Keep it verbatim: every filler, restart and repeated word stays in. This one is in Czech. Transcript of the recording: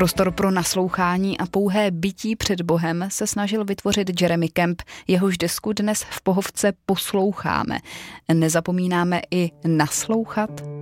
Prostor pro naslouchání a pouhé bytí před Bohem se snažil vytvořit Jeremy Camp, jehož desku dnes v Pohovce posloucháme. Nezapomínáme i naslouchat?